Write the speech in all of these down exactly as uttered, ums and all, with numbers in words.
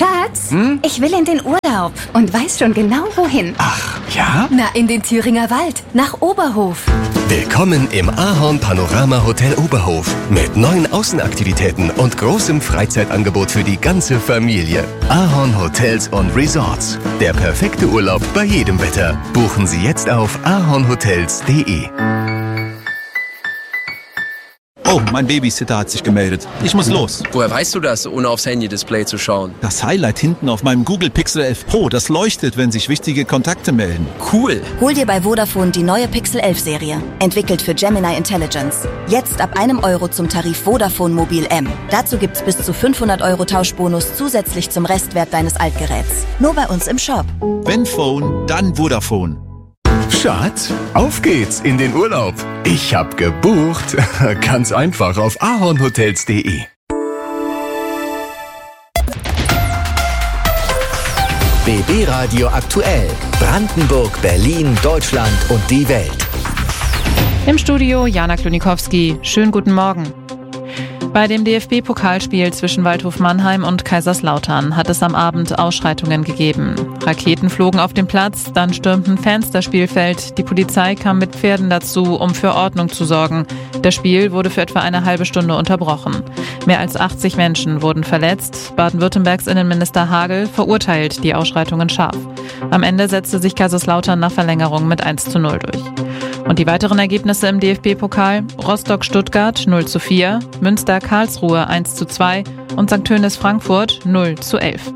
Schatz, hm? ich will in den Urlaub und weiß schon genau wohin. Ach, ja? Na, in den Thüringer Wald, nach Oberhof. Willkommen im Ahorn Panorama Hotel Oberhof mit neuen Außenaktivitäten und großem Freizeitangebot für die ganze Familie. Ahorn Hotels und Resorts. Der perfekte Urlaub bei jedem Wetter. Buchen Sie jetzt auf ahornhotels punkt de. Oh, mein Babysitter hat sich gemeldet. Ich muss los. Woher weißt du das, ohne aufs Handy-Display zu schauen? Das Highlight hinten auf meinem Google Pixel elf Pro, das leuchtet, wenn sich wichtige Kontakte melden. Cool. Hol dir bei Vodafone die neue Pixel elf Serie. Entwickelt für Gemini Intelligence. Jetzt ab einem Euro zum Tarif Vodafone Mobil M. Dazu gibt's bis zu fünfhundert Euro Tauschbonus zusätzlich zum Restwert deines Altgeräts. Nur bei uns im Shop. Wenn Phone, dann Vodafone. Schatz, auf geht's in den Urlaub. Ich hab gebucht. Ganz einfach auf ahornhotels punkt de. B B Radio aktuell. Brandenburg, Berlin, Deutschland und die Welt. Im Studio Jana Klonikowski. Schönen guten Morgen. Bei dem D F B-Pokalspiel zwischen Waldhof Mannheim und Kaiserslautern hat es am Abend Ausschreitungen gegeben. Raketen flogen auf den Platz, dann stürmten Fans das Spielfeld. Die Polizei kam mit Pferden dazu, um für Ordnung zu sorgen. Das Spiel wurde für etwa eine halbe Stunde unterbrochen. Mehr als achtzig Menschen wurden verletzt. Baden-Württembergs Innenminister Hagel verurteilt die Ausschreitungen scharf. Am Ende setzte sich Kaiserslautern nach Verlängerung mit eins zu null durch. Und die weiteren Ergebnisse im D F B-Pokal: Rostock-Stuttgart null zu vier, Münster-Karlsruhe eins zu zwei und Sankt Tönis-Frankfurt null zu elf.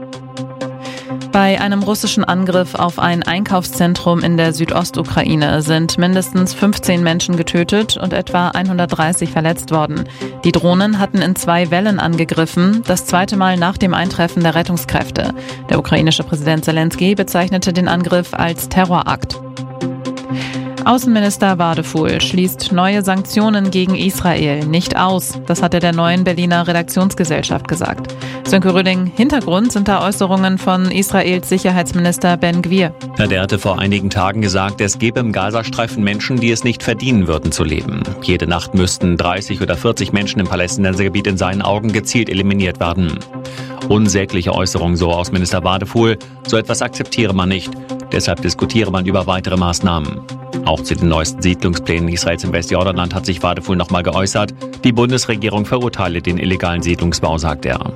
Bei einem russischen Angriff auf ein Einkaufszentrum in der Südostukraine sind mindestens fünfzehn Menschen getötet und etwa hundertdreißig verletzt worden. Die Drohnen hatten in zwei Wellen angegriffen, das zweite Mal nach dem Eintreffen der Rettungskräfte. Der ukrainische Präsident Zelensky bezeichnete den Angriff als Terrorakt. Außenminister Wadefuhl schließt neue Sanktionen gegen Israel nicht aus. Das hat er der neuen Berliner Redaktionsgesellschaft gesagt. Sönke Röding, Hintergrund sind da Äußerungen von Israels Sicherheitsminister Ben Gvir. Ja, der hatte vor einigen Tagen gesagt, es gebe im Gazastreifen Menschen, die es nicht verdienen würden zu leben. Jede Nacht müssten dreißig oder vierzig Menschen im Palästinensergebiet in seinen Augen gezielt eliminiert werden. Unsägliche Äußerung, so Außenminister Wadefuhl. So etwas akzeptiere man nicht. Deshalb diskutiere man über weitere Maßnahmen. Auch zu den neuesten Siedlungsplänen Israels im Westjordanland hat sich Wadefuhl nochmal geäußert. Die Bundesregierung verurteile den illegalen Siedlungsbau, sagt er.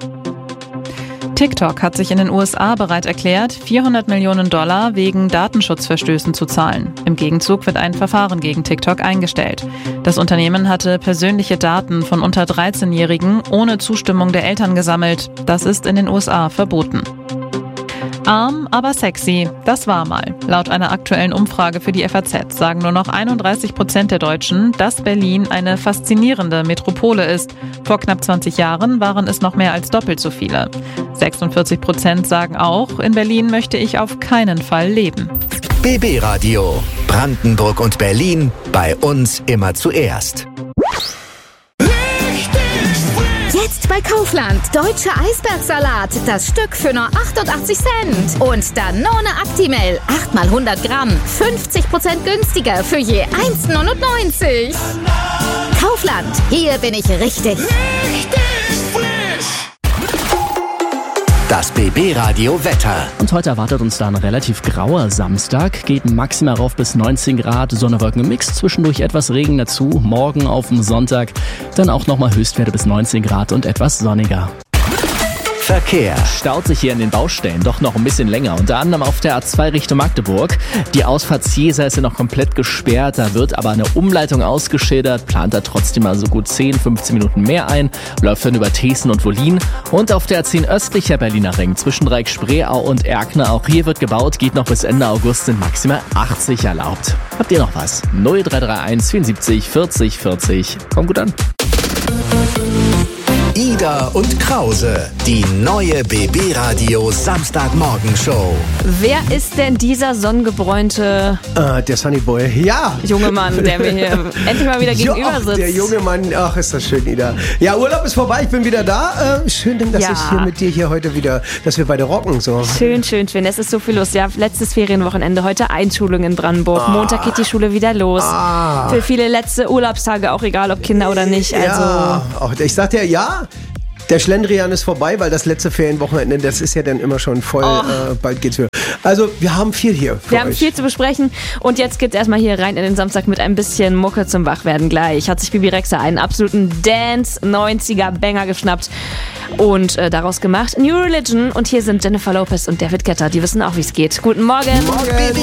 TikTok hat sich in den U S A bereit erklärt, vierhundert Millionen Dollar wegen Datenschutzverstößen zu zahlen. Im Gegenzug wird ein Verfahren gegen TikTok eingestellt. Das Unternehmen hatte persönliche Daten von unter dreizehnjährigen ohne Zustimmung der Eltern gesammelt. Das ist in den U S A verboten. Arm, aber sexy, das war mal. Laut einer aktuellen Umfrage für die F A Z sagen nur noch einunddreißig Prozent der Deutschen, dass Berlin eine faszinierende Metropole ist. Vor knapp zwanzig Jahren waren es noch mehr als doppelt so viele. sechsundvierzig Prozent sagen auch, in Berlin möchte ich auf keinen Fall leben. B B Radio. Brandenburg und Berlin. Bei uns immer zuerst. Jetzt bei Kaufland. Deutscher Eisbergsalat. Das Stück für nur achtundachtzig Cent. Und Danone Actimel. acht mal hundert Gramm. fünfzig Prozent günstiger für je eins neunundneunzig. Kaufland. Hier bin ich richtig. Richtig frisch. Das B B Radio Wetter. Und heute erwartet uns da ein relativ grauer Samstag. Geht maximal rauf bis neunzehn Grad, Sonne, Wolken im Mix, zwischendurch etwas Regen dazu. Morgen auf dem Sonntag dann auch nochmal Höchstwerte bis neunzehn Grad und etwas sonniger. Verkehr. Staut sich hier in den Baustellen doch noch ein bisschen länger. Unter anderem auf der A zwei Richtung Magdeburg. Die Ausfahrt Ziesa ist ja noch komplett gesperrt. Da wird aber eine Umleitung ausgeschildert. Plant da trotzdem mal so gut zehn, fünfzehn Minuten mehr ein. Läuft dann über Thesen und Wollin. Und auf der A zehn östlicher Berliner Ring zwischen Dreieck-Spreeau und Erkner. Auch hier wird gebaut. Geht noch bis Ende August, sind maximal achtzig erlaubt. Habt ihr noch was? null drei drei eins vierundsiebzig vierzig vierzig. Kommt gut an. Ida und Krause, die neue B B Radio Samstagmorgenshow. Wer ist denn dieser sonnengebräunte äh, der Sunny Boy, ja. junge Mann, der mir hier endlich mal wieder gegenüber jo, sitzt? Der junge Mann, ach, ist das schön, Ida. Ja, Urlaub ist vorbei, ich bin wieder da. Äh, schön, dass ja. ich hier mit dir hier heute wieder, dass wir beide rocken. So. Schön, schön, schön. Es ist so viel los. Ja, letztes Ferienwochenende, heute Einschulung in Brandenburg. Ah. Montag geht die Schule wieder los. Ah. Für viele letzte Urlaubstage, auch egal ob Kinder oder nicht. Also ja, auch, ich sag dir, ja, Der Schlendrian ist vorbei, weil das letzte Ferienwochenende, das ist ja dann immer schon voll. Oh. Äh, bald geht's wieder. Also, wir haben viel hier für Wir euch. haben viel zu besprechen und jetzt geht's erstmal hier rein in den Samstag mit ein bisschen Mucke zum Wachwerden. Gleich hat sich Bibi Rexha einen absoluten Dance-neunziger-Banger geschnappt und äh, daraus gemacht New Religion. Und hier sind Jennifer Lopez und David Guetta. Die wissen auch, wie es geht. Guten Morgen. Morgen.